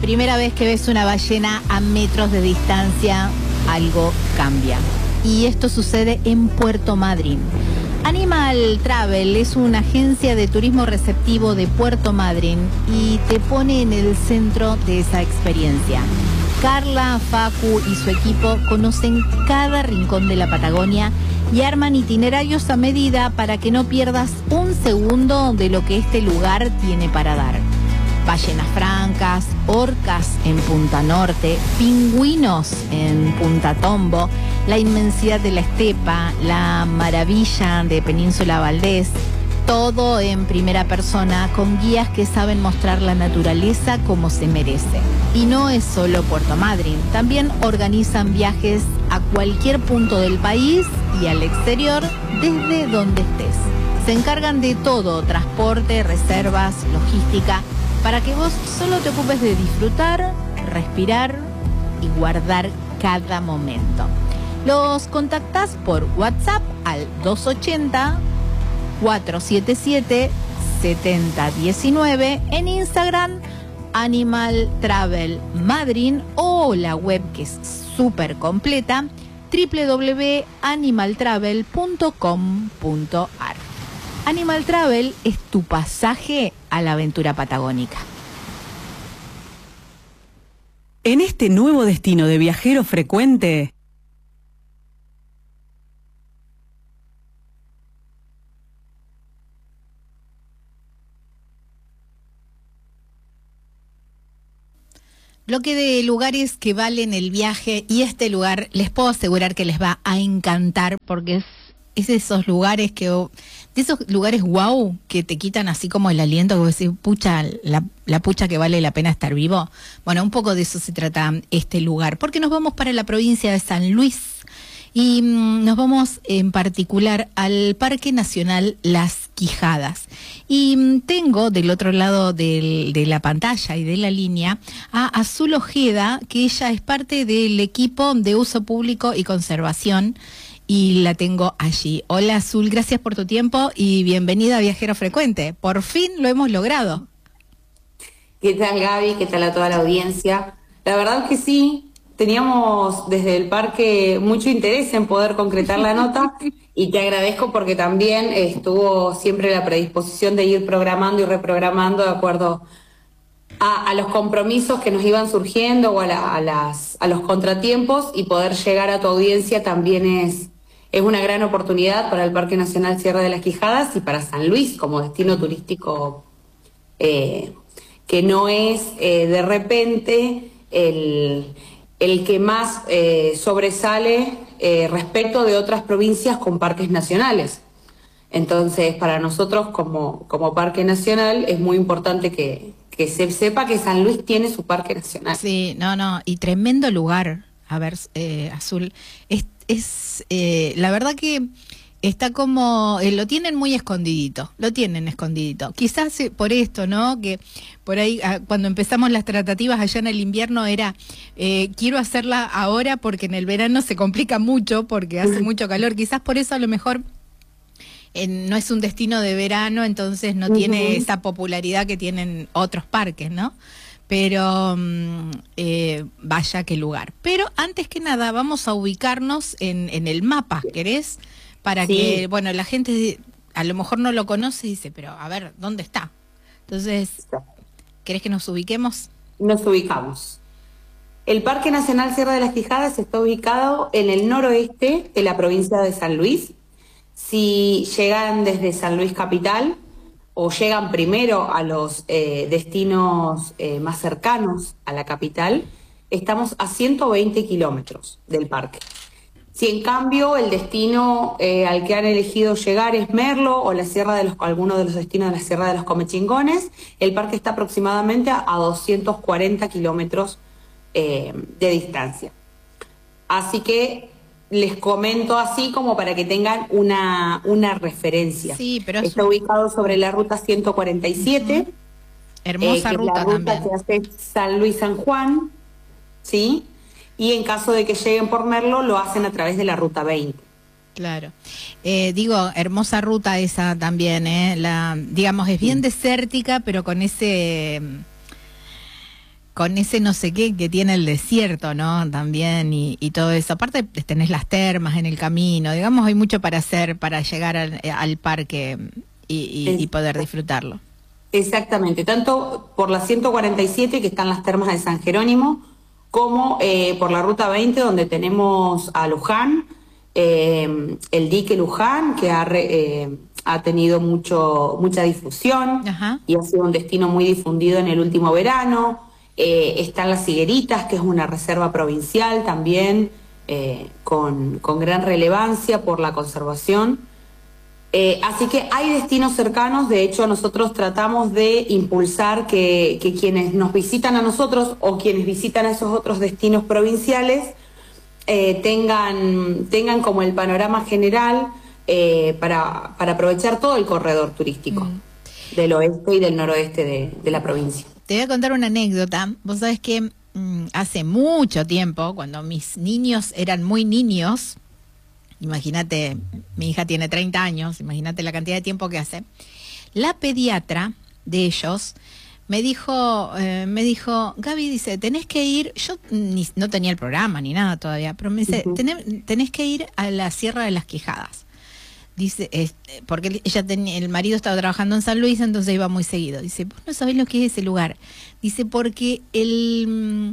primera vez que ves una ballena a metros de distancia, algo cambia. Y esto sucede en Puerto Madryn. Animal Travel es una agencia de turismo receptivo de Puerto Madryn y te pone en el centro de esa experiencia. Carla, Facu y su equipo conocen cada rincón de la Patagonia y arman itinerarios a medida para que no pierdas un segundo de lo que este lugar tiene para dar. Ballenas francas, orcas en Punta Norte, pingüinos en Punta Tombo, la inmensidad de la estepa, la maravilla de Península Valdés, todo en primera persona con guías que saben mostrar la naturaleza como se merece. Y no es solo Puerto Madryn, también organizan viajes a cualquier punto del país y al exterior desde donde estés. Se encargan de todo, transporte, reservas, logística, para que vos solo te ocupes de disfrutar, respirar y guardar cada momento. Los contactás por WhatsApp al 280-477-7019, en Instagram Animal Travel Madryn o la web que es súper completa www.animaltravel.com.ar. Animal Travel es tu pasaje a la aventura patagónica. En este nuevo destino de viajero frecuente, bloque de lugares que valen el viaje, y este lugar les puedo asegurar que les va a encantar porque es de esos lugares wow que te quitan así como el aliento, que vos decís, pucha, la pucha que vale la pena estar vivo. Bueno, un poco de eso se trata este lugar, porque nos vamos para la provincia de San Luis y nos vamos en particular al Parque Nacional Las Quijadas. Y tengo del otro lado de la pantalla y de la línea a Azul Ojeda, que ella es parte del equipo de uso público y conservación, y la tengo allí. Hola Azul, gracias por tu tiempo y bienvenida a Viajero Frecuente. Por fin lo hemos logrado. ¿Qué tal, Gaby? ¿Qué tal a toda la audiencia? La verdad que sí, teníamos desde el parque mucho interés en poder concretar la nota y te agradezco porque también estuvo siempre la predisposición de ir programando y reprogramando de acuerdo a los compromisos que nos iban surgiendo o a los contratiempos, y poder llegar a tu audiencia también es una gran oportunidad para el Parque Nacional Sierra de las Quijadas y para San Luis como destino turístico que no es de repente el que más sobresale respecto de otras provincias con parques nacionales. Entonces, para nosotros como Parque Nacional es muy importante que se sepa que San Luis tiene su Parque Nacional. Sí, no, y tremendo lugar. A ver, Azul, la verdad que está como, lo tienen muy escondidito, Quizás por esto, ¿no? Que por ahí, cuando empezamos las tratativas allá en el invierno era, quiero hacerla ahora porque en el verano se complica mucho, porque hace mucho calor. Quizás por eso a lo mejor no es un destino de verano, entonces no tiene esa popularidad que tienen otros parques, ¿no? Pero vaya qué lugar. Pero antes que nada vamos a ubicarnos en el mapa, ¿querés? Para que, bueno, la gente a lo mejor no lo conoce y dice, pero a ver, ¿dónde está? Entonces, ¿querés que nos ubiquemos? Nos ubicamos. El Parque Nacional Sierra de las Quijadas está ubicado en el noroeste de la provincia de San Luis. Si llegan desde San Luis Capital o llegan primero a los destinos más cercanos a la capital, estamos a 120 kilómetros del parque. Si en cambio el destino al que han elegido llegar es Merlo o alguno de los destinos de la Sierra de los Comechingones, el parque está aproximadamente a 240 kilómetros de distancia. Así que les comento así como para que tengan una referencia. Sí, pero está ubicado sobre la ruta 147. Hermosa ruta, la ruta también. que hace San Luis-San Juan, ¿sí? Y en caso de que lleguen por Merlo, lo hacen a través de la ruta 20. Claro. Hermosa ruta esa también, digamos, es bien desértica, pero con ese con ese no sé qué que tiene el desierto, ¿no? También y todo eso. Aparte tenés las termas en el camino, digamos, hay mucho para hacer para llegar al parque y poder disfrutarlo. Exactamente, tanto por la 147 que están las termas de San Jerónimo, como por la ruta 20 donde tenemos a Luján, el dique Luján que ha tenido mucha difusión. Ajá. Y ha sido un destino muy difundido en el último verano. Están las Higueritas, que es una reserva provincial también con gran relevancia por la conservación. Así que hay destinos cercanos. De hecho, nosotros tratamos de impulsar que quienes nos visitan a nosotros o quienes visitan a esos otros destinos provinciales tengan como el panorama general para aprovechar todo el corredor turístico del oeste y del noroeste de la provincia. Te voy a contar una anécdota. Vos sabés que hace mucho tiempo, cuando mis niños eran muy niños, imagínate, mi hija tiene 30 años, imagínate la cantidad de tiempo que hace, la pediatra de ellos me dijo, Gaby, dice, tenés que ir, yo no tenía el programa ni nada todavía, pero me dice, tenés que ir a la Sierra de las Quijadas. Dice, porque el marido estaba trabajando en San Luis, entonces iba muy seguido. Dice, vos no sabés lo que es ese lugar. Dice, porque el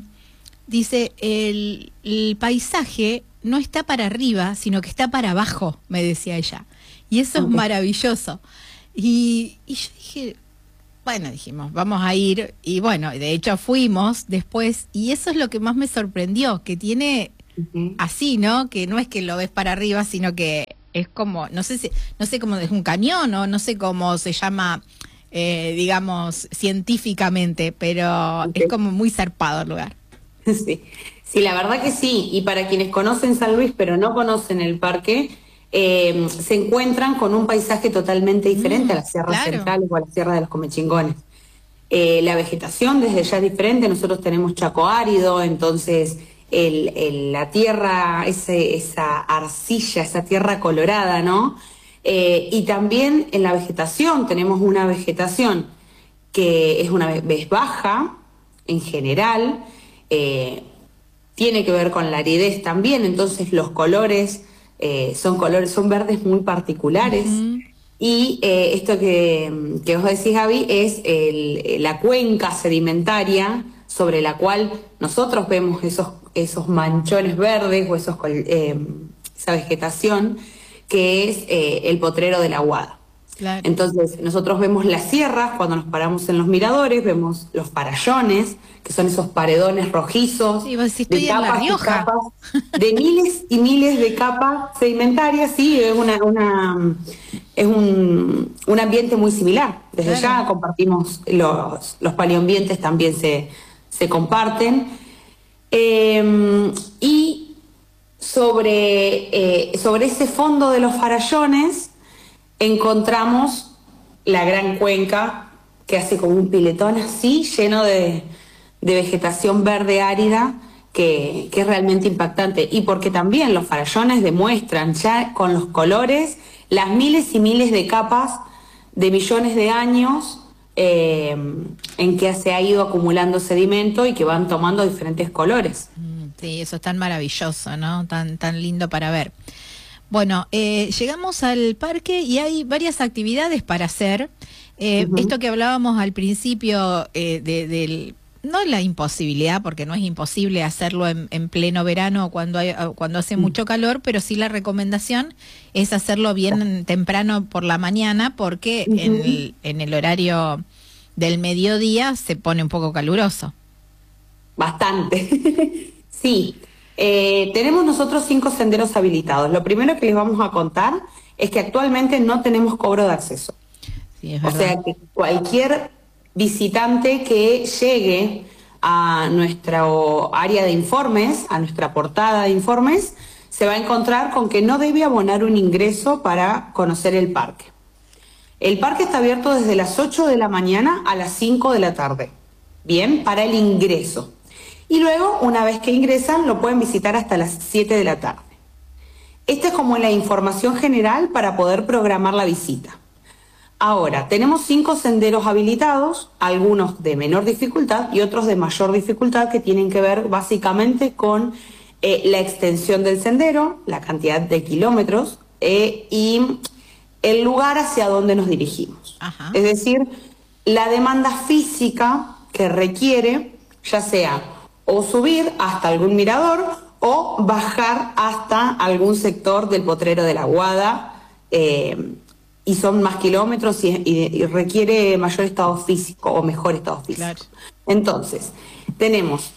paisaje no está para arriba, sino que está para abajo, me decía ella. Y eso es maravilloso. Y yo dije, bueno, dijimos, vamos a ir. Y bueno, de hecho fuimos después. Y eso es lo que más me sorprendió, que tiene así, ¿no? Que no es que lo ves para arriba, sino que es como, no sé cómo es un cañón o no sé cómo se llama, digamos, científicamente, pero es como muy zarpado el lugar. Sí, la verdad que sí. Y para quienes conocen San Luis pero no conocen el parque, se encuentran con un paisaje totalmente diferente a las sierras centrales o a la Sierra de los Comechingones. La vegetación desde ya es diferente. Nosotros tenemos Chaco árido, entonces la tierra, esa arcilla, esa tierra colorada, ¿no? Y también en la vegetación tenemos una vegetación que es baja en general, tiene que ver con la aridez también, entonces los colores son verdes muy particulares. Y esto que vos decís, Gaby, es la cuenca sedimentaria sobre la cual nosotros vemos esos manchones verdes o esa vegetación que es el potrero de la Aguada. Claro. Entonces nosotros vemos las sierras, cuando nos paramos en los miradores, vemos los farallones, que son esos paredones rojizos, sí, vos decís, estoy en La Rioja, de miles y miles de capas sedimentarias. Sí, es un ambiente muy similar. Desde ya compartimos los paleoambientes, también se comparten. Y sobre ese fondo de los farallones encontramos la gran cuenca que hace como un piletón así, lleno de vegetación verde árida, que es realmente impactante. Y porque también los farallones demuestran ya con los colores las miles y miles de capas de millones de años en que se ha ido acumulando sedimento y que van tomando diferentes colores. Sí, eso es tan maravilloso, ¿no? Tan lindo para ver. Bueno, llegamos al parque y hay varias actividades para hacer. Esto que hablábamos al principio no la imposibilidad, porque no es imposible hacerlo en pleno verano cuando hace mucho calor, pero sí la recomendación es hacerlo bien temprano por la mañana, porque en el horario del mediodía se pone un poco caluroso. Bastante. Sí. Tenemos nosotros 5 senderos habilitados. Lo primero que les vamos a contar es que actualmente no tenemos cobro de acceso. Sí, es o verdad. sea que cualquier visitante que llegue a nuestro área de informes, a nuestra portada de informes, se va a encontrar con que no debe abonar un ingreso para conocer el parque. El parque está abierto desde las 8 de la mañana a las 5 de la tarde. Bien, para el ingreso. Y luego, una vez que ingresan, lo pueden visitar hasta las 7 de la tarde. Esta es como la información general para poder programar la visita. Ahora, tenemos 5 senderos habilitados, algunos de menor dificultad y otros de mayor dificultad, que tienen que ver básicamente con la extensión del sendero, la cantidad de kilómetros y el lugar hacia donde nos dirigimos. Ajá. Es decir, la demanda física que requiere, ya sea o subir hasta algún mirador o bajar hasta algún sector del potrero de la Guada, y son más kilómetros y requiere mayor estado físico o mejor estado físico. Claro. Entonces, tenemos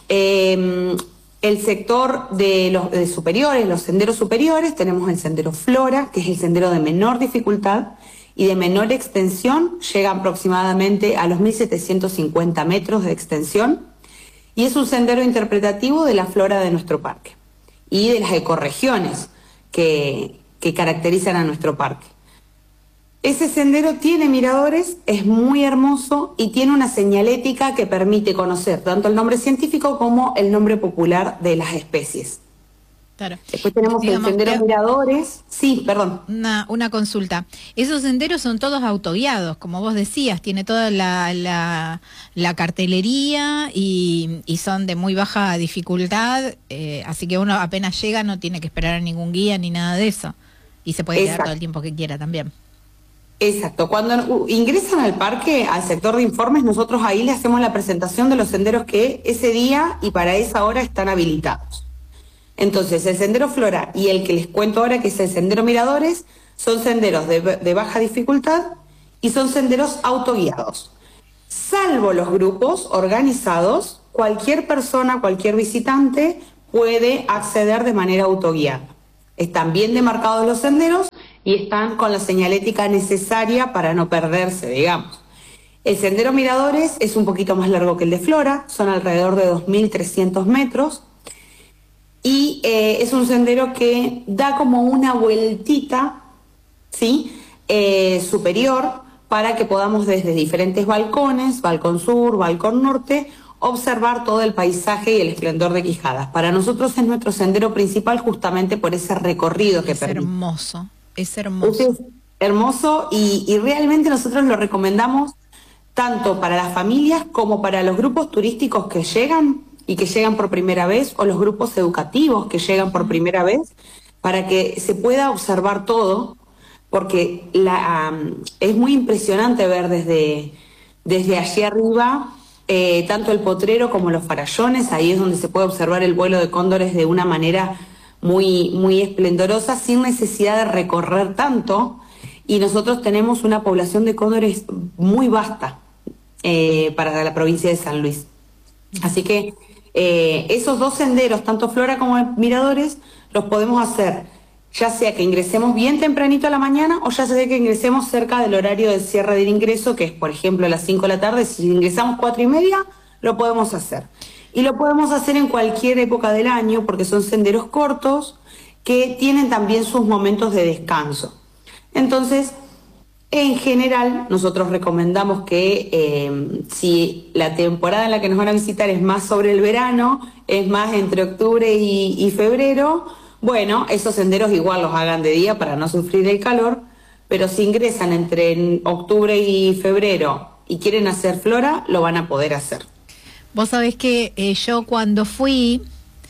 el sector de superiores, los senderos superiores, tenemos el sendero Flora, que es el sendero de menor dificultad y de menor extensión, llega aproximadamente a los 1.750 metros de extensión, y es un sendero interpretativo de la flora de nuestro parque y de las ecorregiones que caracterizan a nuestro parque. Ese sendero tiene miradores, es muy hermoso y tiene una señalética que permite conocer tanto el nombre científico como el nombre popular de las especies. Claro. Después tenemos el sendero Miradores. Sí, perdón. Una consulta. Esos senderos son todos autoguiados, como vos decías, tiene toda la cartelería y son de muy baja dificultad, así que uno apenas llega no tiene que esperar a ningún guía ni nada de eso. Y se puede quedar todo el tiempo que quiera también. Exacto. Cuando ingresan al parque, al sector de informes, nosotros ahí le hacemos la presentación de los senderos que ese día y para esa hora están habilitados. Entonces, el sendero Flora y el que les cuento ahora, que es el sendero Miradores, son senderos de baja dificultad y son senderos autoguiados. Salvo los grupos organizados, cualquier persona, cualquier visitante puede acceder de manera autoguiada. Están bien demarcados los senderos y están con la señalética necesaria para no perderse, digamos. El sendero Miradores es un poquito más largo que el de Flora, son alrededor de 2.300 metros y es un sendero que da como una vueltita, ¿sí? Superior, para que podamos desde diferentes balcones, balcón sur, balcón norte, observar todo el paisaje y el esplendor de Quijadas. Para nosotros es nuestro sendero principal justamente por ese recorrido que permite. Es hermoso. Es hermoso y realmente nosotros lo recomendamos tanto para las familias como para los grupos turísticos que llegan y que llegan por primera vez, o los grupos educativos que llegan por primera vez, para que se pueda observar todo, porque es muy impresionante ver desde allí arriba tanto el potrero como los farallones. Ahí es donde se puede observar el vuelo de cóndores de una manera muy, muy esplendorosa, sin necesidad de recorrer tanto, y nosotros tenemos una población de cóndores muy vasta para la provincia de San Luis. Así que esos dos senderos, tanto Flora como Miradores, los podemos hacer ya sea que ingresemos bien tempranito a la mañana o ya sea que ingresemos cerca del horario del cierre del ingreso, que es por ejemplo a las 5 de la tarde. Si ingresamos 4:30, lo podemos hacer. Y lo podemos hacer en cualquier época del año porque son senderos cortos que tienen también sus momentos de descanso. Entonces, en general, nosotros recomendamos que si la temporada en la que nos van a visitar es más sobre el verano, es más entre octubre y febrero, bueno, esos senderos igual los hagan de día para no sufrir el calor, pero si ingresan entre octubre y febrero y quieren hacer Flora, lo van a poder hacer. Vos sabés que yo cuando fui,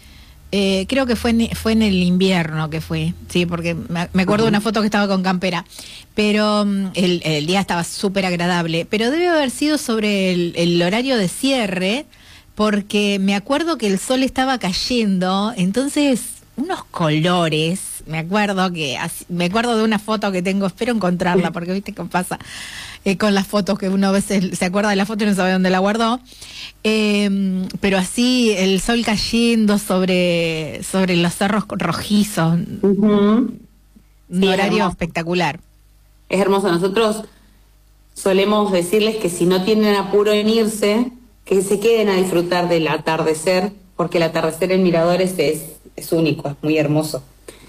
creo que fue en el invierno que fui, sí, porque me acuerdo de una foto que estaba con campera, pero el día estaba súper agradable, pero debe haber sido sobre el horario de cierre, porque me acuerdo que el sol estaba cayendo, entonces unos colores, me acuerdo de una foto que tengo, espero encontrarla, porque viste qué pasa con las fotos, que uno a veces se acuerda de la foto y no sabe dónde la guardó, pero así el sol cayendo sobre los cerros rojizos, un horario espectacular. Es hermoso. Nosotros solemos decirles que si no tienen apuro en irse, que se queden a disfrutar del atardecer, porque el atardecer en Miradores es único, es muy hermoso.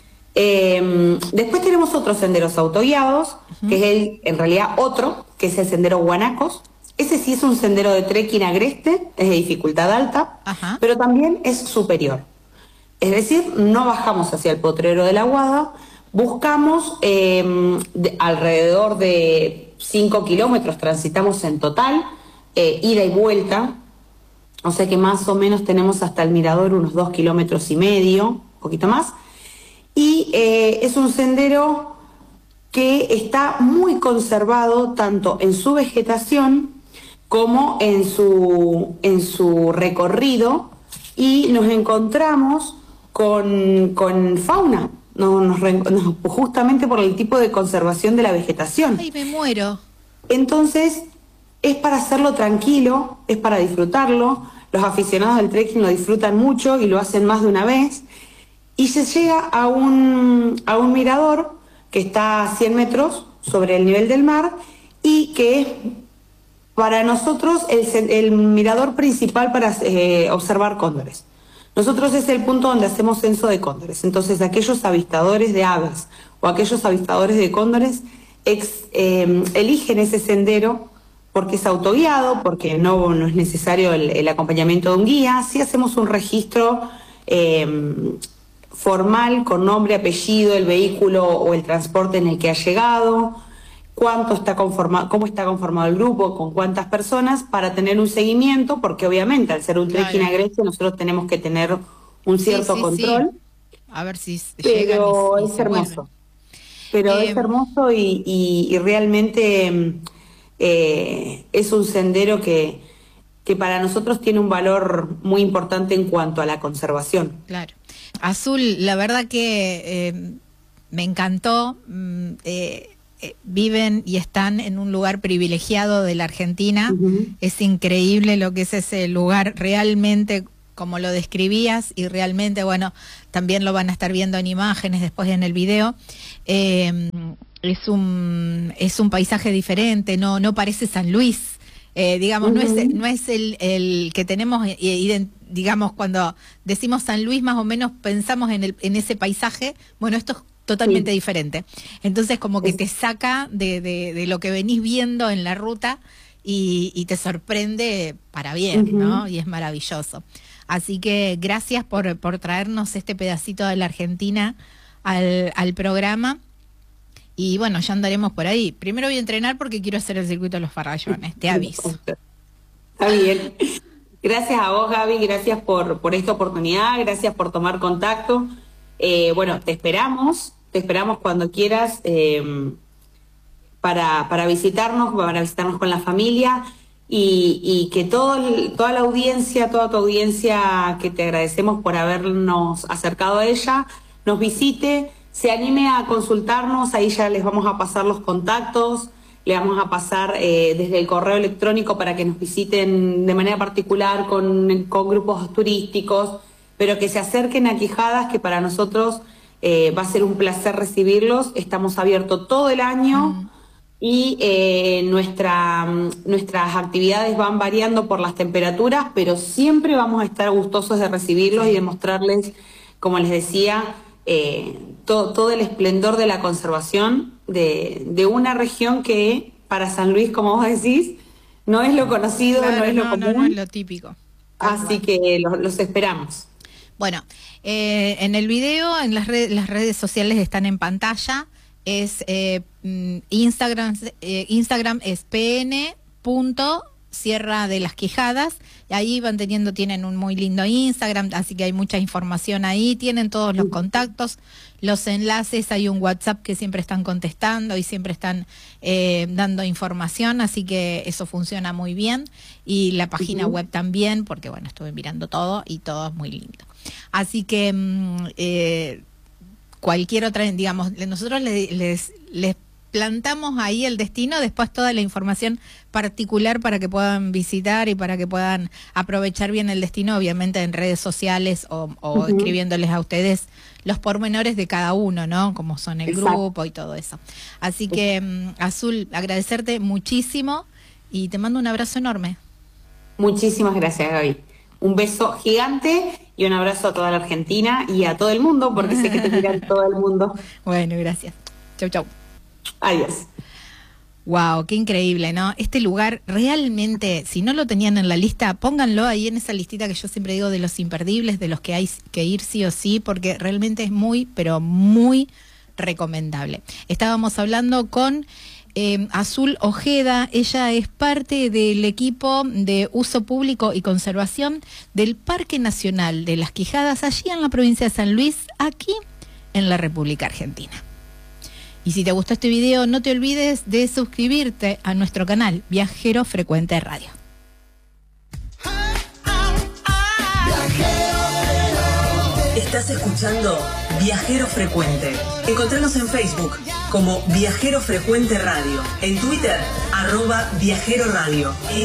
Después tenemos otros senderos autoguiados, que es en realidad otro, que es el sendero Guanacos. Ese sí es un sendero de trekking agreste, es de dificultad alta, pero también es superior. Es decir, no bajamos hacia el potrero de la Guada, buscamos alrededor de 5 kilómetros transitamos en total, ida y vuelta, o sea que más o menos tenemos hasta el mirador unos 2,5 kilómetros, un poquito más, y es un sendero que está muy conservado tanto en su vegetación como en su recorrido, y nos encontramos con fauna, justamente por el tipo de conservación de la vegetación. ¡Ay, me muero! Entonces, es para hacerlo tranquilo, es para disfrutarlo. Los aficionados del trekking lo disfrutan mucho y lo hacen más de una vez. Y se llega a un mirador que está a 100 metros sobre el nivel del mar y que es para nosotros el mirador principal para observar cóndores. Nosotros es el punto donde hacemos censo de cóndores. Entonces, aquellos avistadores de aves o aquellos avistadores de cóndores eligen ese sendero porque es autoguiado, porque no es necesario el acompañamiento de un guía. Sí hacemos un registro formal con nombre, apellido, el vehículo o el transporte en el que ha llegado, cómo está conformado el grupo, con cuántas personas, para tener un seguimiento, porque obviamente al ser un trekking a Grecia nosotros tenemos que tener un cierto control. Sí. A ver si pero llegan y es se hermoso. vuelven. Pero es hermoso y realmente es un sendero que para nosotros tiene un valor muy importante en cuanto a la conservación. Claro. Azul, la verdad que me encantó. Viven y están en un lugar privilegiado de la Argentina. Es increíble lo que es ese lugar, realmente como lo describías, y realmente, bueno, también lo van a estar viendo en imágenes después en el video. Es un paisaje diferente, no parece San Luis. Digamos, no es el que tenemos, digamos, cuando decimos San Luis, más o menos pensamos en ese paisaje. Bueno, esto es totalmente diferente. Entonces, como que te saca de lo que venís viendo en la ruta y te sorprende para bien, ¿no? Y es maravilloso. Así que gracias por traernos este pedacito de la Argentina al programa. Y bueno, ya andaremos por ahí. Primero voy a entrenar porque quiero hacer el circuito de los Farallones, te aviso. Está bien. Gracias a vos, Gaby, gracias por esta oportunidad, gracias por tomar contacto. Bueno, te esperamos cuando quieras para visitarnos con la familia y que toda la audiencia, toda tu audiencia, que te agradecemos por habernos acercado a ella, nos visite, se anime a consultarnos. Ahí ya les vamos a pasar los contactos, le vamos a pasar desde el correo electrónico para que nos visiten de manera particular con grupos turísticos, pero que se acerquen a Quijadas, que para nosotros va a ser un placer recibirlos. Estamos abiertos todo el año y nuestras actividades van variando por las temperaturas, pero siempre vamos a estar gustosos de recibirlos y de mostrarles, como les decía, todo el esplendor de la conservación de una región que para San Luis, como vos decís, no es lo conocido, claro, no es lo común. No es lo típico. Así que los esperamos. Bueno, en el video, en las redes sociales están en pantalla. Es Instagram es pn.sierra de las Quijadas, y ahí tienen un muy lindo Instagram, así que hay mucha información ahí, tienen todos los contactos, los enlaces, hay un WhatsApp que siempre están contestando y siempre están dando información, así que eso funciona muy bien, y la página web también, porque bueno, estuve mirando todo y todo es muy lindo. Así que cualquier otra, digamos, nosotros les plantamos ahí el destino, después toda la información particular para que puedan visitar y para que puedan aprovechar bien el destino, obviamente en redes sociales o escribiéndoles a ustedes los pormenores de cada uno, ¿no? Como son el grupo y todo eso. Así que, Azul, agradecerte muchísimo y te mando un abrazo enorme. Muchísimas gracias, Gaby. Un beso gigante y un abrazo a toda la Argentina y a todo el mundo, porque sé que te miran todo el mundo. Bueno, gracias. Chau, chau. Adiós. Wow, qué increíble, ¿no? Este lugar realmente, si no lo tenían en la lista, pónganlo ahí en esa listita que yo siempre digo de los imperdibles, de los que hay que ir sí o sí, porque realmente es muy, pero muy recomendable. Estábamos hablando con Azul Ojeda. Ella es parte del equipo de uso público y conservación del Parque Nacional de las Quijadas, allí en la provincia de San Luis, aquí en la República Argentina. Y si te gustó este video, no te olvides de suscribirte a nuestro canal Viajero Frecuente Radio. Estás escuchando Viajero Frecuente. Encontranos en Facebook como Viajero Frecuente Radio. En Twitter, @Viajero Radio.